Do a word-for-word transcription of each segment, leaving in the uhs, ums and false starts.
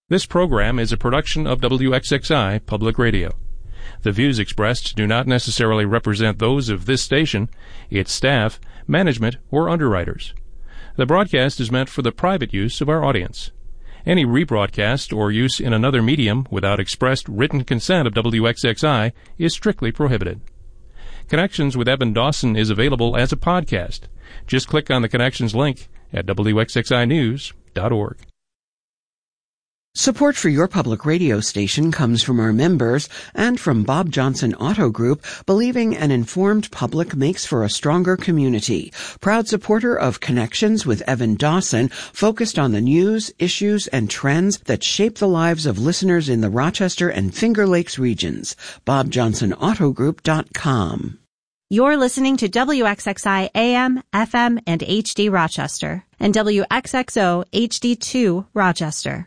This program is a production of W X X I Public Radio. The views expressed do not necessarily represent those of this station, its staff, management, or underwriters. The broadcast is meant for the private use of our audience. Any rebroadcast or use in another medium without expressed written consent of W X X I is strictly prohibited. Connections with Evan Dawson is available as a podcast. Just click on the Connections link at W X X I news dot org. Support for your public radio station comes from our members and from Bob Johnson Auto Group, believing an informed public makes for a stronger community. Proud supporter of Connections with Evan Dawson, focused on the news, issues, and trends that shape the lives of listeners in the Rochester and Finger Lakes regions. bob johnson auto group dot com. You're listening to W X X I A M, F M, and H D Rochester, and W X X O H D two Rochester.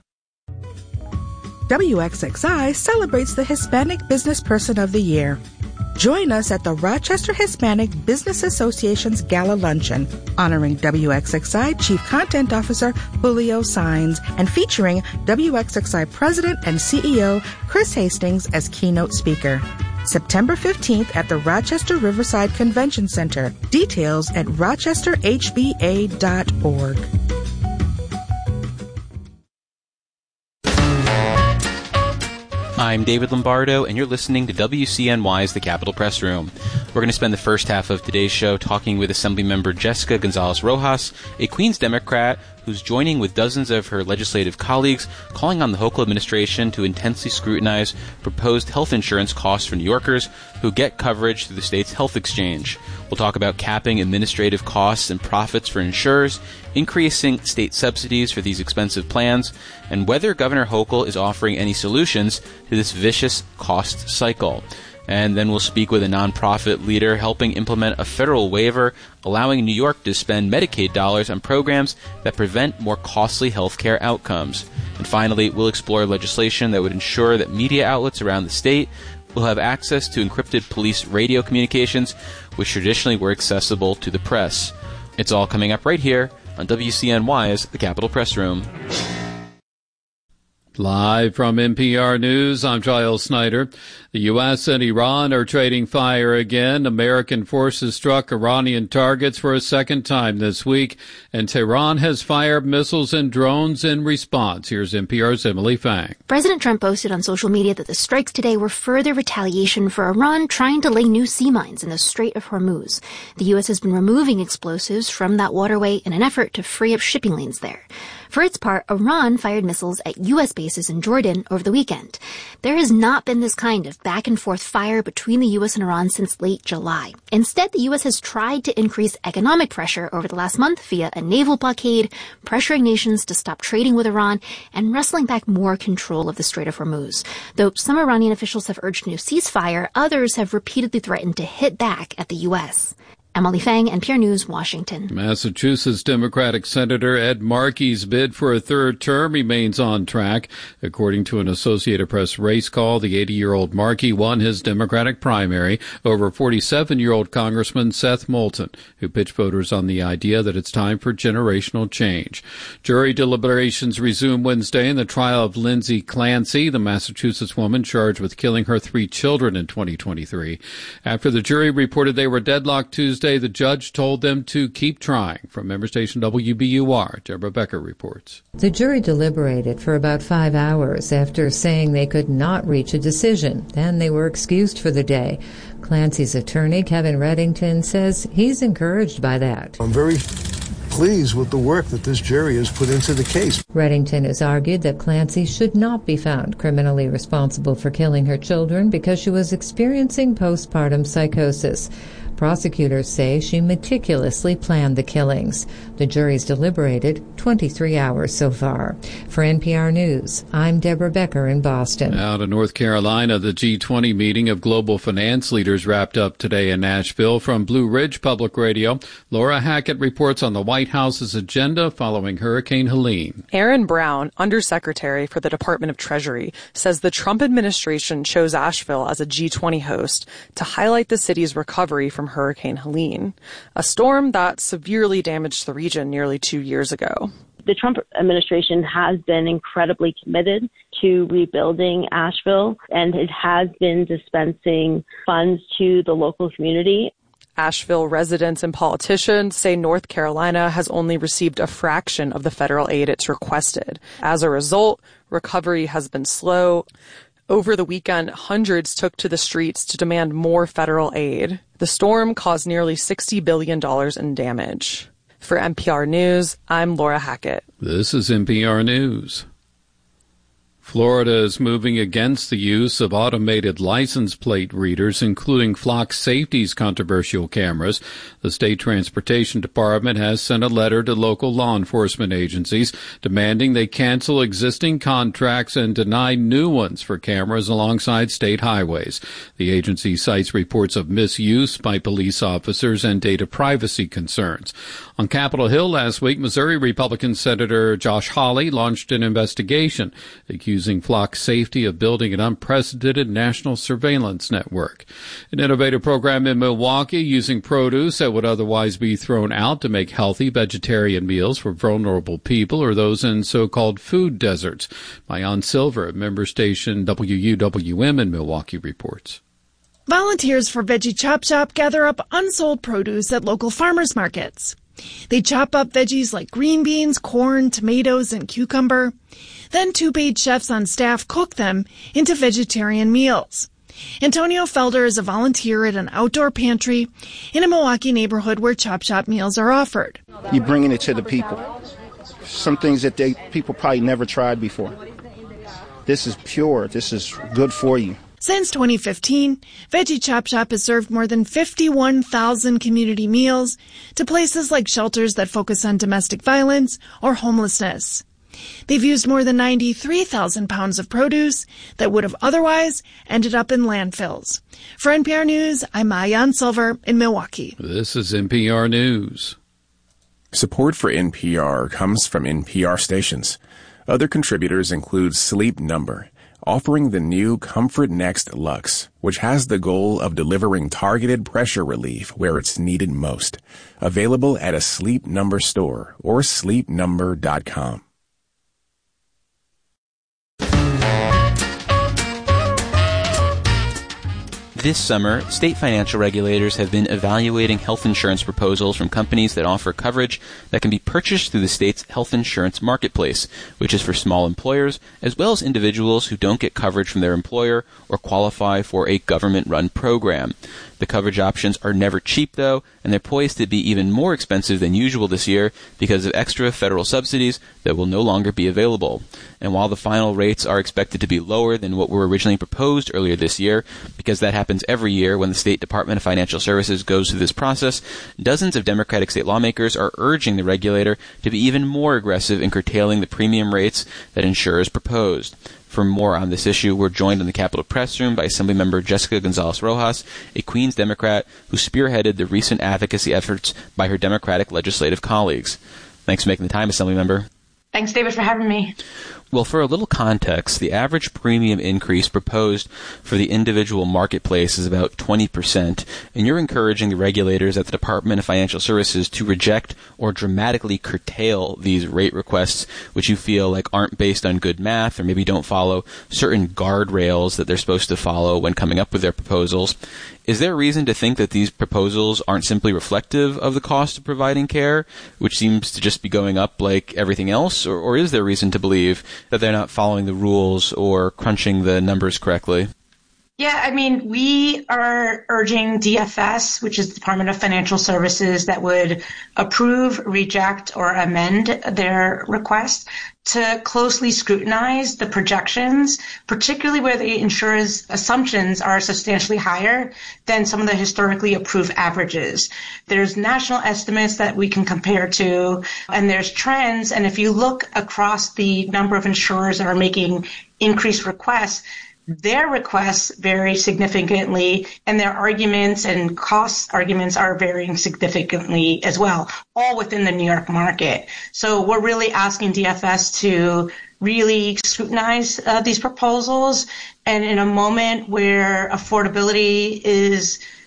W X X I celebrates the Hispanic Business Person of the Year. Join us at the Rochester Hispanic Business Association's Gala Luncheon, honoring W X X I Chief Content Officer Julio Saenz and featuring W X X I President and C E O Chris Hastings as keynote speaker. September fifteenth at the Rochester Riverside Convention Center. Details at rochester h b a dot org. I'm David Lombardo, and you're listening to W C N Y's The Capitol Press Room. We're going to spend the first half of today's show talking with Assemblymember Jessica Gonzalez-Rojas, a Queens Democrat who's joining with dozens of her legislative colleagues, calling on the Hochul administration to intensely scrutinize proposed health insurance costs for New Yorkers who get coverage through the state's health exchange. We'll talk about capping administrative costs and profits for insurers, increasing state subsidies for these expensive plans, and whether Governor Hochul is offering any solutions to this vicious cost cycle. And then we'll speak with a nonprofit leader helping implement a federal waiver allowing New York to spend Medicaid dollars on programs that prevent more costly healthcare outcomes. And finally, we'll explore legislation that would ensure that media outlets around the state will have access to encrypted police radio communications, which traditionally were accessible to the press. It's all coming up right here on W C N Y's The Capitol Press Room. Live from N P R News, I'm Giles Snyder. The U S and Iran are trading fire again. American forces struck Iranian targets for a second time this week, and Tehran has fired missiles and drones in response. Here's N P R's Emily Fang. President Trump posted on social media that the strikes today were further retaliation for Iran trying to lay new sea mines in the Strait of Hormuz. The U S has been removing explosives from that waterway in an effort to free up shipping lanes there. For its part, Iran fired missiles at U S bases in Jordan over the weekend. There has not been this kind of back-and-forth fire between the U S and Iran since late July. Instead, the U S has tried to increase economic pressure over the last month via a naval blockade, pressuring nations to stop trading with Iran, and wrestling back more control of the Strait of Hormuz. Though some Iranian officials have urged a new ceasefire, others have repeatedly threatened to hit back at the U S. Emily Fang, N P R News, Washington. Massachusetts Democratic Senator Ed Markey's bid for a third term remains on track. According to an Associated Press race call, the eighty-year-old Markey won his Democratic primary over forty-seven-year-old Congressman Seth Moulton, who pitched voters on the idea that it's time for generational change. Jury deliberations resume Wednesday in the trial of Lindsay Clancy, the Massachusetts woman charged with killing her three children in twenty twenty-three. After the jury reported they were deadlocked Tuesday, the judge told them to keep trying. From member station W B U R, Deborah Becker reports. The jury deliberated for about five hours after saying they could not reach a decision. Then they were excused for the day. Clancy's attorney, Kevin Reddington, says he's encouraged by that. I'm very pleased with the work that this jury has put into the case. Reddington has argued that Clancy should not be found criminally responsible for killing her children because she was experiencing postpartum psychosis. Prosecutors say she meticulously planned the killings. The jury's deliberated twenty-three hours so far. For N P R News, I'm Deborah Becker in Boston. Out of North Carolina, the G twenty meeting of global finance leaders wrapped up today in Nashville. From Blue Ridge Public Radio, Laura Hackett reports on the White House's agenda following Hurricane Helene. Aaron Brown, Undersecretary for the Department of Treasury, says the Trump administration chose Asheville as a G twenty host to highlight the city's recovery from Hurricane Helene, a storm that severely damaged the region nearly two years ago. the Trump administration has been incredibly committed to rebuilding Asheville, and it has been dispensing funds to the local community. Asheville residents and politicians say North Carolina has only received a fraction of the federal aid it's requested. As a result, recovery has been slow. Over the weekend, hundreds took to the streets to demand more federal aid. The storm caused nearly sixty billion dollars in damage. For N P R News, I'm Laura Hackett. This is N P R News. Florida is moving against the use of automated license plate readers, including Flock Safety's controversial cameras. The state transportation department has sent a letter to local law enforcement agencies demanding they cancel existing contracts and deny new ones for cameras alongside state highways. The agency cites reports of misuse by police officers and data privacy concerns. On Capitol Hill last week, Missouri Republican Senator Josh Hawley launched an investigation accusing Flock Safety of building an unprecedented national surveillance network. An innovative program in Milwaukee using produce that would otherwise be thrown out to make healthy vegetarian meals for vulnerable people or those in so-called food deserts. Mayan Silver at member station W U W M in Milwaukee reports. Volunteers for Veggie Chop Shop gather up unsold produce at local farmers markets. They chop up veggies like green beans, corn, tomatoes, and cucumber. Then two paid chefs on staff cook them into vegetarian meals. Antonio Felder is a volunteer at an outdoor pantry in a Milwaukee neighborhood where Chop Shop meals are offered. You're bringing it to the people. Some things that they people probably never tried before. This is pure. This is good for you. Since twenty fifteen, Veggie Chop Shop has served more than fifty-one thousand community meals to places like shelters that focus on domestic violence or homelessness. They've used more than ninety-three thousand pounds of produce that would have otherwise ended up in landfills. For N P R News, I'm Mayan Silver in Milwaukee. This is N P R News. Support for N P R comes from N P R stations. Other contributors include Sleep Number, offering the new Comfort Next Luxe, which has the goal of delivering targeted pressure relief where it's needed most. Available at a Sleep Number store or sleep number dot com. This summer, state financial regulators have been evaluating health insurance proposals from companies that offer coverage that can be purchased through the state's health insurance marketplace, which is for small employers as well as individuals who don't get coverage from their employer or qualify for a government-run program. The coverage options are never cheap, though, and they're poised to be even more expensive than usual this year because of extra federal subsidies that will no longer be available. And while the final rates are expected to be lower than what were originally proposed earlier this year, because that happens every year when the State Department of Financial Services goes through this process, dozens of Democratic state lawmakers are urging the regulator to be even more aggressive in curtailing the premium rates that insurers proposed. For more on this issue, we're joined in the Capitol Press Room by Assemblymember Jessica Gonzalez Rojas, a Queens Democrat who spearheaded the recent advocacy efforts by her Democratic legislative colleagues. Thanks for making the time, Assemblymember. Thanks, David, for having me. Well, for a little context, the average premium increase proposed for the individual marketplace is about twenty percent, and you're encouraging the regulators at the Department of Financial Services to reject or dramatically curtail these rate requests, which you feel like aren't based on good math or maybe don't follow certain guardrails that they're supposed to follow when coming up with their proposals. Is there a reason to think that these proposals aren't simply reflective of the cost of providing care, which seems to just be going up like everything else, or, or is there reason to believe that they're not following the rules or crunching the numbers correctly? Yeah, I mean, we are urging D F S, which is the Department of Financial Services, that would approve, reject, or amend their request to closely scrutinize the projections, particularly where the insurer's assumptions are substantially higher than some of the historically approved averages. There's national estimates that we can compare to, and there's trends. And if you look across the number of insurers that are making increased requests, their requests vary significantly, and their arguments and cost arguments are varying significantly as well, all within the New York market. So we're really asking D F S to really scrutinize uh, these proposals. And in a moment where affordability is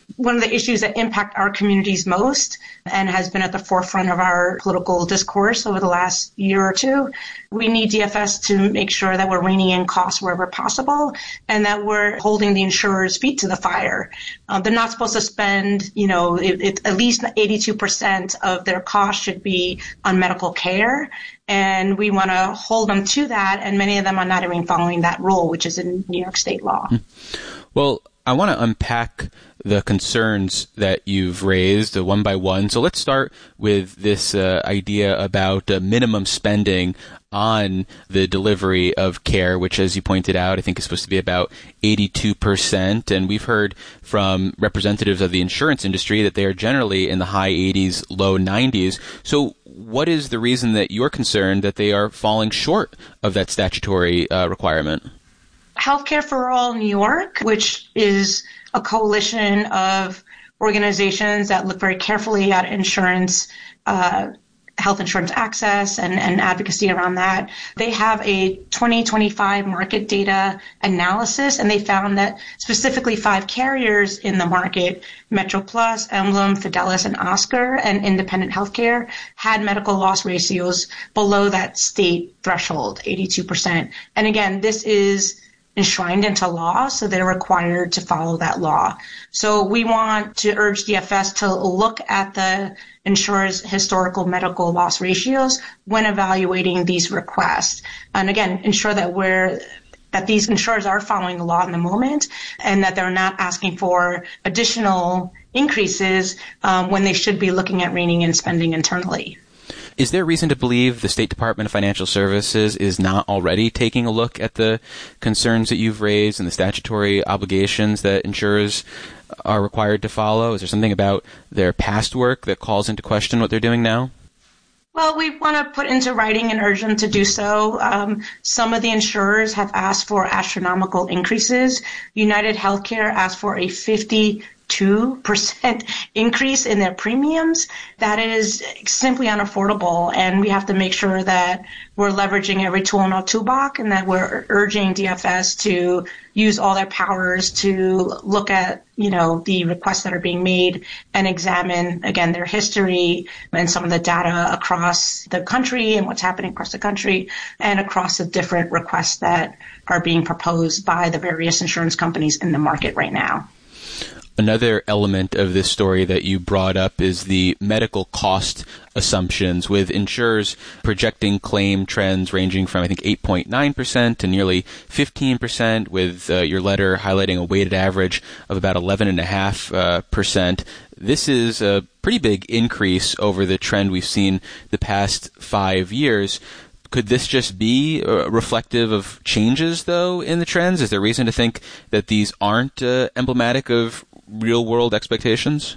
one of the issues that impact our communities most and has been at the forefront of our political discourse over the last year or two. We need D F S to make sure that we're reining in costs wherever possible and that we're holding the insurers' feet to the fire. Uh, they're not supposed to spend, you know, it, it, at least eighty-two percent of their costs should be on medical care. And we want to hold them to that. And many of them are not even following that rule, which is in New York state law. Well, I want to unpack the concerns that you've raised uh, one by one. So let's start with this uh, idea about uh, minimum spending on the delivery of care, which, as you pointed out, I think is supposed to be about eighty-two percent. And we've heard from representatives of the insurance industry that they are generally in the high eighties, low nineties. So what is the reason that you're concerned that they are falling short of that statutory uh, requirement? Healthcare for All New York, which is a coalition of organizations that look very carefully at insurance, uh, health insurance access and, and advocacy around that. They have a twenty twenty-five market data analysis, and they found that specifically five carriers in the market, Metro Plus, Emblem, Fidelis, and Oscar, and Independent Healthcare, had medical loss ratios below that state threshold, eighty-two percent. And again, this is enshrined into law, so they're required to follow that law. So we want to urge D F S to look at the insurers' historical medical loss ratios when evaluating these requests. And again, ensure that we're that these insurers are following the law in the moment and that they're not asking for additional increases um, when they should be looking at reining in spending internally. Is there reason to believe the State Department of Financial Services is not already taking a look at the concerns that you've raised and the statutory obligations that insurers are required to follow? Is there something about their past work that calls into question what they're doing now? Well, we want to put into writing and urge them to do so. Um, some of the insurers have asked for astronomical increases. United Healthcare asked for a fifty-two percent increase in their premiums. That is simply unaffordable, and we have to make sure that we're leveraging every tool in our toolbox and that we're urging D F S to use all their powers to look at, you know, the requests that are being made and examine, again, their history and some of the data across the country and what's happening across the country and across the different requests that are being proposed by the various insurance companies in the market right now. Another element of this story that you brought up is the medical cost assumptions, with insurers projecting claim trends ranging from, I think, eight point nine percent to nearly fifteen percent, with uh, your letter highlighting a weighted average of about eleven point five percent. This is a pretty big increase over the trend we've seen the past five years. Could this just be uh, reflective of changes, though, in the trends? Is there reason to think that these aren't uh, emblematic of real-world expectations?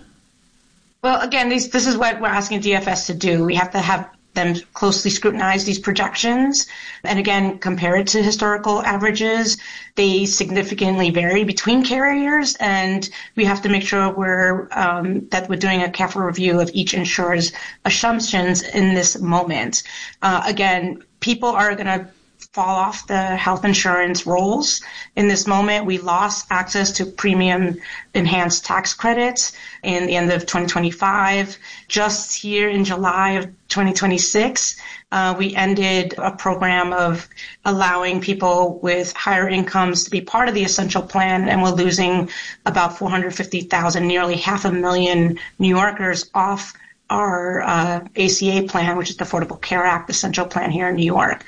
Well, again, these, this is what we're asking D F S to do. We have to have them closely scrutinize these projections and, again, compare it to historical averages. They significantly vary between carriers, and we have to make sure we're um, that we're doing a careful review of each insurer's assumptions in this moment. Uh, again, people are going to fall off the health insurance rolls. In this moment, we lost access to premium enhanced tax credits in the end of twenty twenty-five. Just here in July of twenty twenty-six, uh, we ended a program of allowing people with higher incomes to be part of the essential plan, and we're losing about four hundred fifty thousand, nearly half a million New Yorkers off our uh, A C A plan, which is the Affordable Care Act, the central plan here in New York.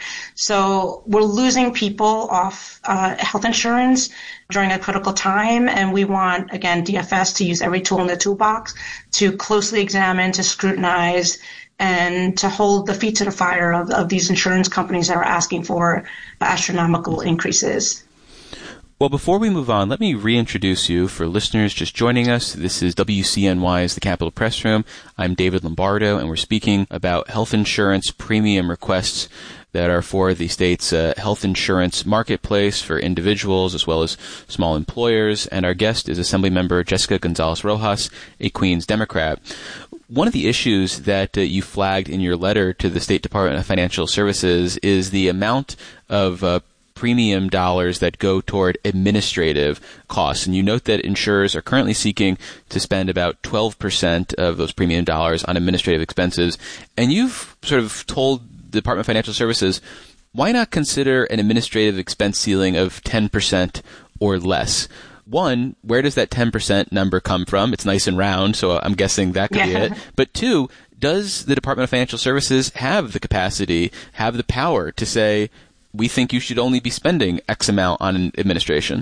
So we're losing people off uh, health insurance during a critical time, and we want, again, D F S to use every tool in the toolbox to closely examine, to scrutinize, and to hold the feet to the fire of, of these insurance companies that are asking for astronomical increases. Well, before we move on, let me reintroduce you for listeners just joining us. This is W C N Y's The Capitol Press Room. I'm David Lombardo, and we're speaking about health insurance premium requests that are for the state's uh, health insurance marketplace for individuals as well as small employers. And our guest is Assemblymember Jessica Gonzalez Rojas, a Queens Democrat. One of the issues that uh, you flagged in your letter to the State Department of Financial Services is the amount of uh, premium dollars that go toward administrative costs. And you note that insurers are currently seeking to spend about twelve percent of those premium dollars on administrative expenses. And you've sort of told the Department of Financial Services, why not consider an administrative expense ceiling of ten percent or less? One, where does that ten percent number come from? It's nice and round, so I'm guessing that could yeah. be it. But two, does the Department of Financial Services have the capacity, have the power to say, we think you should only be spending X amount on administration?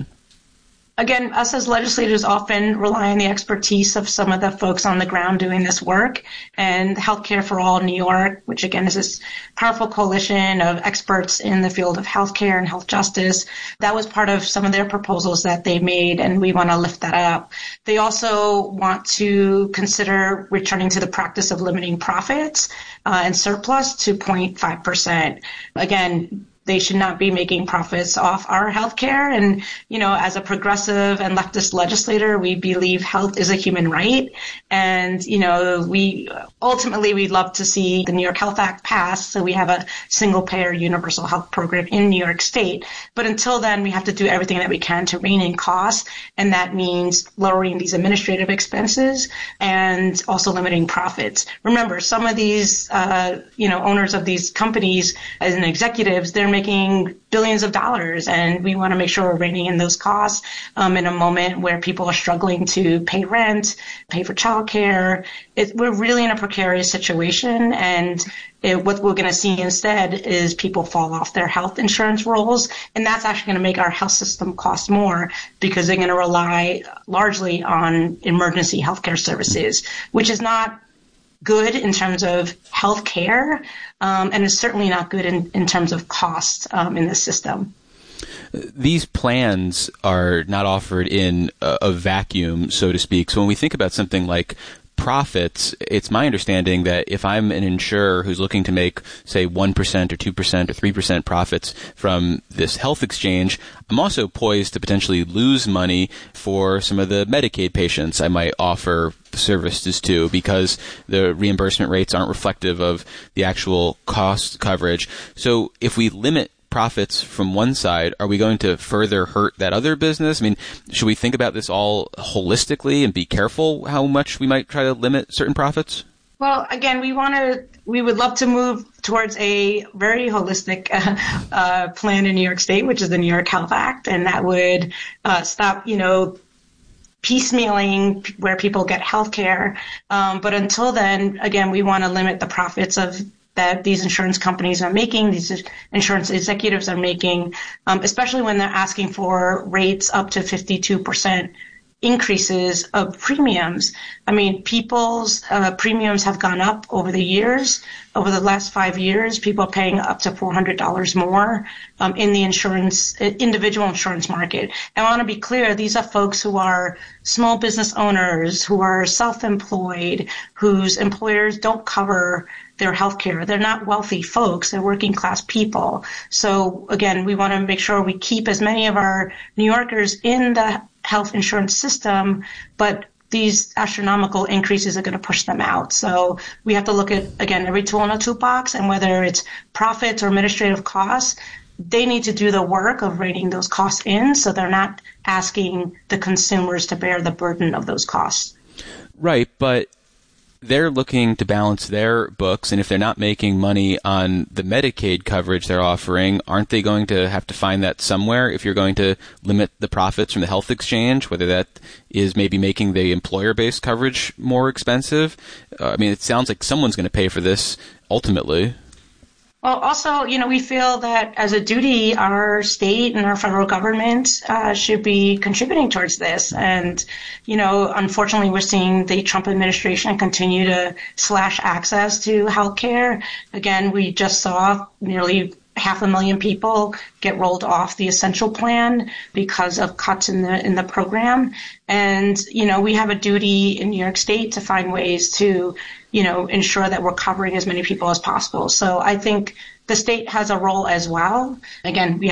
Again, us as legislators often rely on the expertise of some of the folks on the ground doing this work. And Healthcare for All New York, which again is this powerful coalition of experts in the field of healthcare and health justice, that was part of some of their proposals that they made, and we want to lift that up. They also want to consider returning to the practice of limiting profits uh, and surplus to zero point five percent. Again, they should not be making profits off our healthcare. And, you know, as a progressive and leftist legislator, we believe health is a human right. And, you know, we ultimately we'd love to see the New York Health Act pass so we have a single payer universal health program in New York State. But until then, we have to do everything that we can to rein in costs. And that means lowering these administrative expenses and also limiting profits. Remember, some of these, uh, you know, owners of these companies and executives, they're making making billions of dollars, and we want to make sure we're reining in those costs um, in a moment where people are struggling to pay rent, pay for childcare. It, we're really in a precarious situation, and it, what we're going to see instead is people fall off their health insurance rolls, and that's actually going to make our health system cost more because they're going to rely largely on emergency healthcare services, which is not good in terms of health care, um, and is certainly not good in, in terms of cost um, in the system. These plans are not offered in a, a vacuum, so to speak. So when we think about something like profits, it's my understanding that if I'm an insurer who's looking to make, say, one percent or two percent or three percent profits from this health exchange, I'm also poised to potentially lose money for some of the Medicaid patients I might offer services to because the reimbursement rates aren't reflective of the actual cost coverage. So if we limit profits from one side, are we going to further hurt that other business? I mean, should we think about this all holistically and be careful how much we might try to limit certain profits? Well, again, we want to, we would love to move towards a very holistic uh, uh, plan in New York State, which is the New York Health Act, and that would uh, stop, you know, piecemealing where people get health care. Um, but until then, again, we want to limit the profits of that these insurance companies are making, these insurance executives are making, um, especially when they're asking for rates up to fifty-two percent increases of premiums. I mean, people's uh, premiums have gone up over the years. Over the last five years, people are paying up to four hundred dollars more um, in the insurance, individual insurance market. And I want to be clear, these are folks who are small business owners, who are self-employed, whose employers don't cover their health care. They're not wealthy folks. They're working class people. So again, we want to make sure we keep as many of our New Yorkers in the health insurance system, but these astronomical increases are going to push them out. So we have to look at, again, every tool in a toolbox, and whether it's profits or administrative costs, they need to do the work of reining those costs in so they're not asking the consumers to bear the burden of those costs. Right, but they're looking to balance their books, and if they're not making money on the Medicaid coverage they're offering, aren't they going to have to find that somewhere if you're going to limit the profits from the health exchange, whether that is maybe making the employer-based coverage more expensive? Uh, I mean, it sounds like someone's going to pay for this ultimately. Well, also, you know, we feel that as a duty, our state and our federal government uh, should be contributing towards this. And, you know, unfortunately, we're seeing the Trump administration continue to slash access to health care. Again, we just saw nearly half a million people get rolled off the essential plan because of cuts in the in the program. And, you know, we have a duty in New York State to find ways to, you know, ensure that we're covering as many people as possible. So I think the state has a role as well. Again, we have a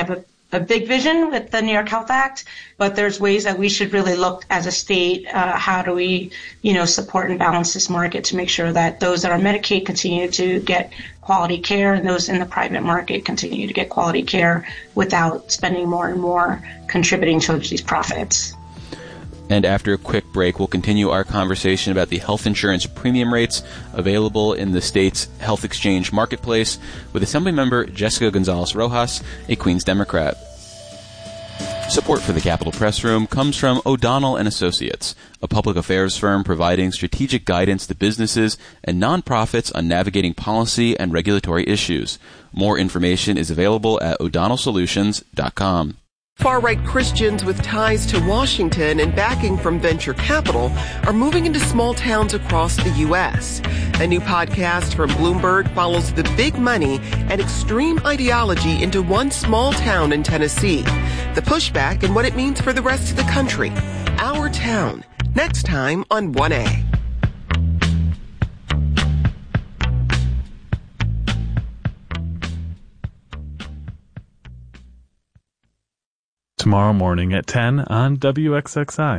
a big vision with the New York Health Act, but there's ways that we should really look as a state, uh, how do we, you know, support and balance this market to make sure that those that are Medicaid continue to get quality care and those in the private market continue to get quality care without spending more and more contributing towards these profits. And after a quick break, we'll continue our conversation about the health insurance premium rates available in the state's health exchange marketplace with Assemblymember Jessica Gonzalez Rojas, a Queens Democrat. Support for the Capitol Press Room comes from O'Donnell and Associates, a public affairs firm providing strategic guidance to businesses and nonprofits on navigating policy and regulatory issues. More information is available at o'donnell solutions dot com. Far-right Christians with ties to Washington and backing from venture capital are moving into small towns across the U S. A new podcast from Bloomberg follows the big money and extreme ideology into one small town in Tennessee. The pushback and what it means for the rest of the country. Our Town. Next time on one A. Tomorrow morning at ten on W X X I.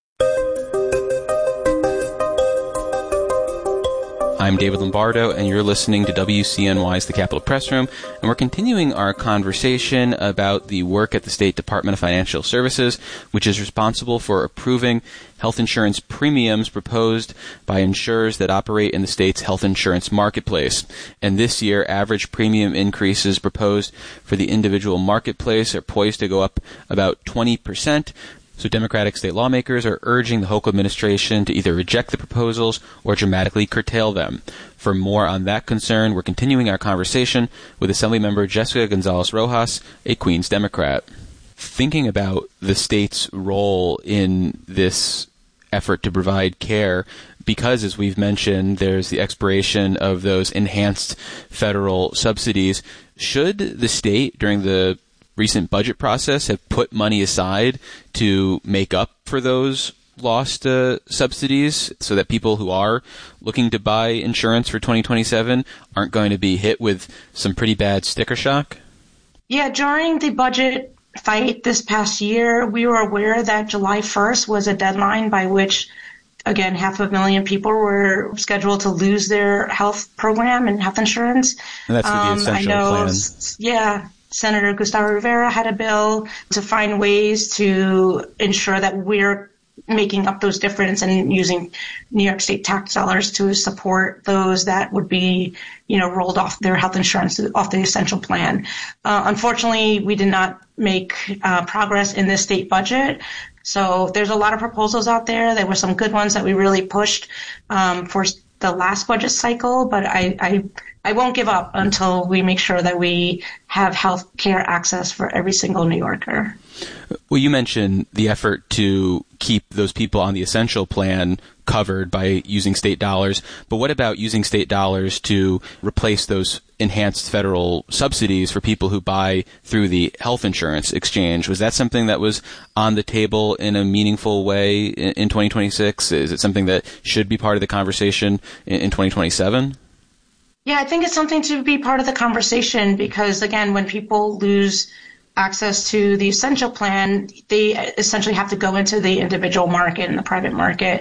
I'm David Lombardo, and you're listening to W C N Y's The Capitol Press Room, and we're continuing our conversation about the work at the State Department of Financial Services, which is responsible for approving health insurance premiums proposed by insurers that operate in the state's health insurance marketplace. And this year, average premium increases proposed for the individual marketplace are poised to go up about twenty percent. So Democratic state lawmakers are urging the Hochul administration to either reject the proposals or dramatically curtail them. For more on that concern, we're continuing our conversation with Assemblymember Jessica Gonzalez Rojas, a Queens Democrat. Thinking about the state's role in this effort to provide care, because, as we've mentioned, there's the expiration of those enhanced federal subsidies, should the state, during the recent budget process, have put money aside to make up for those lost uh, subsidies so that people who are looking to buy insurance for twenty twenty-seven aren't going to be hit with some pretty bad sticker shock? Yeah, during the budget fight this past year, we were aware that July first was a deadline by which, again, half a million people were scheduled to lose their health program and health insurance. And that's for the um, essential I know, plan. Yeah. Senator Gustavo Rivera had a bill to find ways to ensure that we're making up those difference and using New York State tax dollars to support those that would be, you know, rolled off their health insurance off the essential plan. Uh, unfortunately, we did not make uh, progress in this state budget. So there's a lot of proposals out there. There were some good ones that we really pushed um, for the last budget cycle, but I, I I won't give up until we make sure that we have health care access for every single New Yorker. Well, you mentioned the effort to keep those people on the essential plan covered by using state dollars, but what about using state dollars to replace those enhanced federal subsidies for people who buy through the health insurance exchange? Was that something that was on the table in a meaningful way in, in twenty twenty-six? Is it something that should be part of the conversation in, in twenty twenty-seven? Yeah, I think it's something to be part of the conversation because, again, when people lose access to the essential plan, they essentially have to go into the individual market and the private market.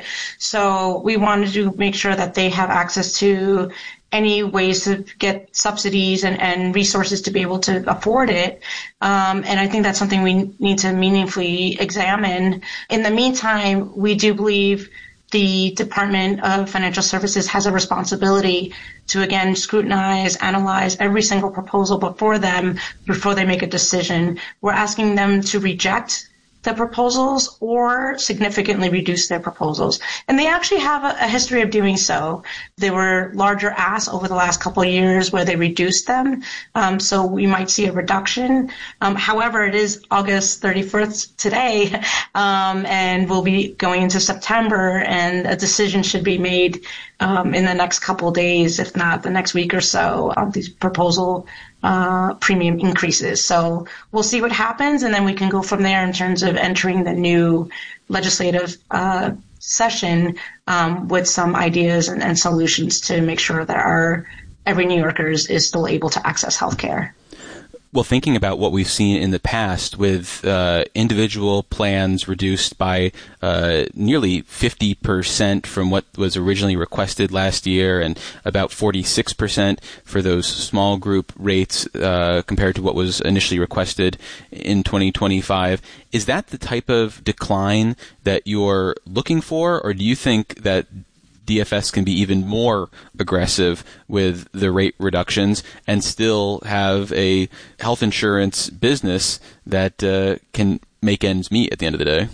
So we wanted to make sure that they have access to any ways to get subsidies and, and resources to be able to afford it. Um, and I think that's something we need to meaningfully examine. In the meantime, we do believe the Department of Financial Services has a responsibility to, again, scrutinize, analyze every single proposal before them, before they make a decision. We're asking them to reject the proposals or significantly reduce their proposals. And they actually have a, a history of doing so. They were larger asks over the last couple of years where they reduced them. Um, so we might see a reduction. Um, however, it is August thirty-first today, um, and we'll be going into September, and a decision should be made um, in the next couple of days, if not the next week or so, on these proposal Uh, premium increases. So we'll see what happens, and then we can go from there in terms of entering the new legislative uh, session um, with some ideas and, and solutions to make sure that our every New Yorker is, is still able to access health care. Well, thinking about what we've seen in the past with uh, individual plans reduced by uh, nearly fifty percent from what was originally requested last year, and about forty-six percent for those small group rates uh, compared to what was initially requested in twenty twenty-five, is that the type of decline that you're looking for, or do you think that D F S can be even more aggressive with the rate reductions and still have a health insurance business that uh, can make ends meet at the end of the day?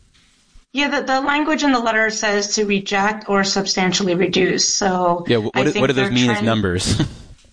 Yeah, the, the language in the letter says to reject or substantially reduce. So yeah, what, what do those mean trying- as numbers?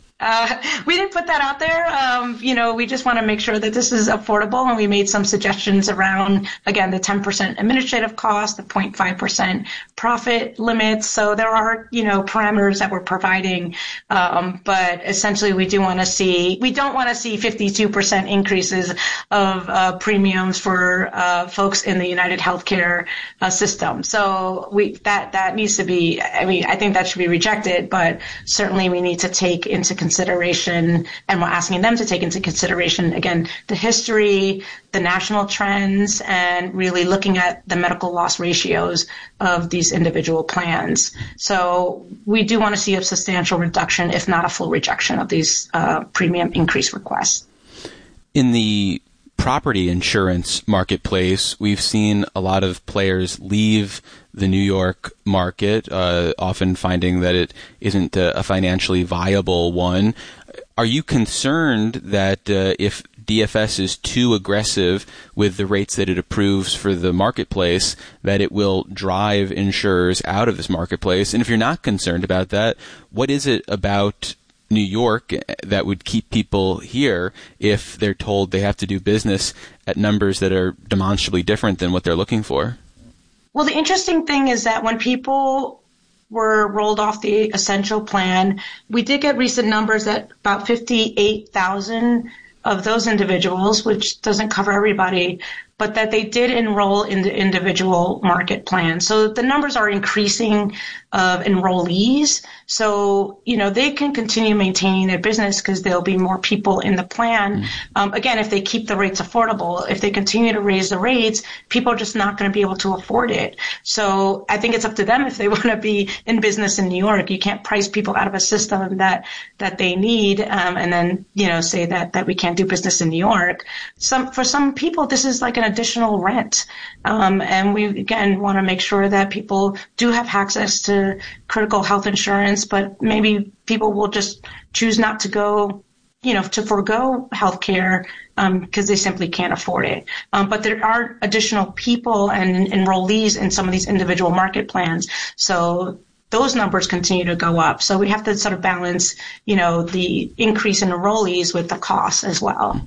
Uh, we didn't put that out there. Um, you know, we just want to make sure that this is affordable, and we made some suggestions around, again, the ten percent administrative cost, the zero point five percent profit limits. So there are, you know, parameters that we're providing. Um, but essentially, we do want to see, we don't want to see fifty-two percent increases of uh, premiums for uh, folks in the United Healthcare uh, system. So we that that needs to be, I mean, I think that should be rejected, but certainly we need to take into consideration consideration, and we're asking them to take into consideration, again, the history, the national trends, and really looking at the medical loss ratios of these individual plans. So we do want to see a substantial reduction, if not a full rejection, of these uh, premium increase requests. In the property insurance marketplace, we've seen a lot of players leave the New York market, uh, often finding that it isn't a, a financially viable one. Are you concerned that uh, if D F S is too aggressive with the rates that it approves for the marketplace, that it will drive insurers out of this marketplace? And if you're not concerned about that, what is it about New York that would keep people here if they're told they have to do business at numbers that are demonstrably different than what they're looking for? Well, the interesting thing is that when people were rolled off the Essential Plan, we did get recent numbers that about fifty-eight thousand of those individuals, which doesn't cover everybody, but that they did enroll in the individual market plan. So the numbers are increasing of enrollees. So, you know, they can continue maintaining their business because there'll be more people in the plan. Mm. Um, again, if they keep the rates affordable, if they continue to raise the rates, people are just not going to be able to afford it. So I think it's up to them if they want to be in business in New York. You can't price people out of a system that, that they need, um, and then, you know, say that, that we can't do business in New York. Some, for some people, this is like an additional rent. Um, and we, again, want to make sure that people do have access to critical health insurance, but maybe people will just choose not to go, you know, to forego health care um, because they simply can't afford it. Um, but there are additional people and enrollees in some of these individual market plans. So those numbers continue to go up. So we have to sort of balance, you know, the increase in enrollees with the costs as well.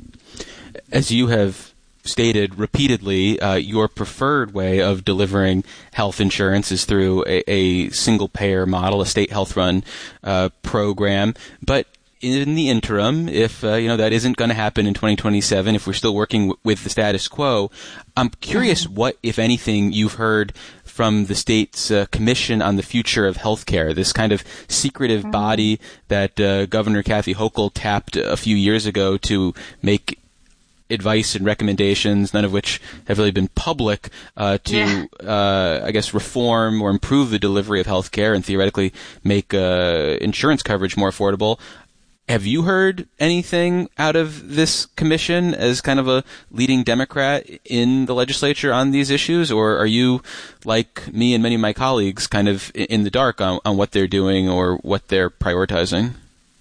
As you have stated repeatedly, uh, your preferred way of delivering health insurance is through a, a single-payer model, a state health-run uh, program. But in the interim, if uh, you know that isn't going to happen in twenty twenty-seven, if we're still working w- with the status quo, I'm curious mm-hmm. what, if anything, you've heard from the state's uh, Commission on the Future of Healthcare, this kind of secretive mm-hmm. body that uh, Governor Kathy Hochul tapped a few years ago to make advice and recommendations, none of which have really been public, uh, to, yeah. uh, I guess, reform or improve the delivery of healthcare and theoretically make uh, insurance coverage more affordable. Have you heard anything out of this commission as kind of a leading Democrat in the legislature on these issues, or are you, like me and many of my colleagues, kind of in the dark on, on what they're doing or what they're prioritizing?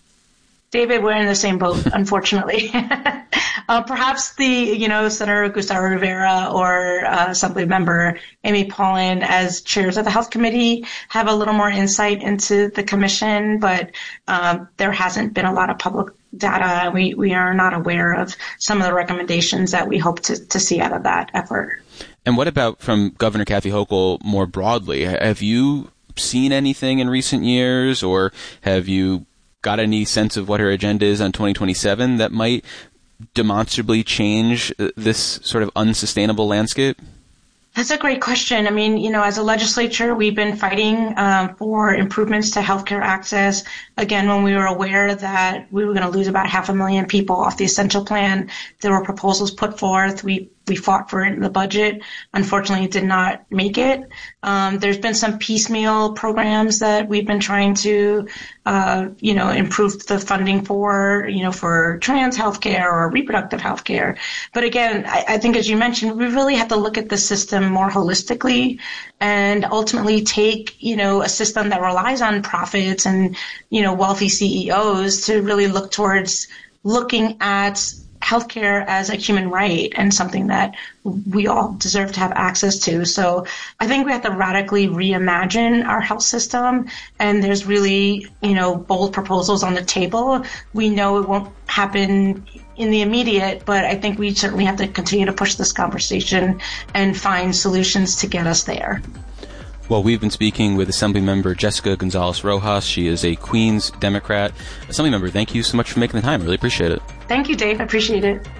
David, we're in the same boat, unfortunately. uh, perhaps the, you know, Senator Gustavo Rivera or uh, Assembly Member Amy Paulin, as chairs of the Health Committee, have a little more insight into the commission, but um, there hasn't been a lot of public data. We, we are not aware of some of the recommendations that we hope to, to see out of that effort. And what about from Governor Kathy Hochul more broadly? Have you seen anything in recent years, or have you got any sense of what her agenda is on twenty twenty-seven that might demonstrably change this sort of unsustainable landscape? That's a great question. I mean, you know, as a legislature, we've been fighting um, for improvements to healthcare access. Again, when we were aware that we were going to lose about half a million people off the essential plan, there were proposals put forth. We we fought for it in the budget. Unfortunately, it did not make it. Um, there's been some piecemeal programs that we've been trying to, uh, you know, improve the funding for, you know, for trans healthcare or reproductive healthcare. But again, I, I think, as you mentioned, we really have to look at the system more holistically and ultimately take, you know, a system that relies on profits and, you know, wealthy C E Os to really look towards looking at healthcare as a human right and something that we all deserve to have access to. So I think we have to radically reimagine our health system. And there's really, you know, bold proposals on the table. We know it won't happen in the immediate, but I think we certainly have to continue to push this conversation and find solutions to get us there. Well, we've been speaking with Assemblymember Jessica Gonzalez Rojas. She is a Queens Democrat. Assemblymember, thank you so much for making the time. Really appreciate it. Thank you, Dave. I appreciate it.